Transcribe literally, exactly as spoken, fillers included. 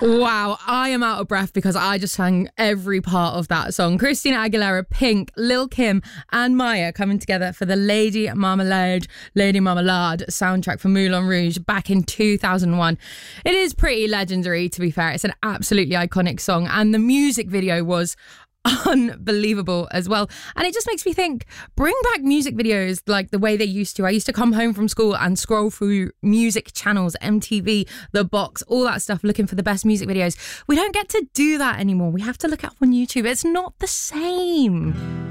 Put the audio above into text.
Wow, I am out of breath because I just sang every part of that song. Christina Aguilera, Pink, Lil' Kim and Maya coming together for the Lady Marmalade, Lady Marmalade soundtrack for Moulin Rouge back in two thousand one. It is pretty legendary, to be fair. It's an absolutely iconic song, and the music video was unbelievable as well. And it just makes me think, bring back music videos like the way they used to. I used to come home from school and scroll through music channels, M T V, The Box, all that stuff, looking for the best music videos. We don't get to do that anymore. We have to look it up on YouTube. It's not the same.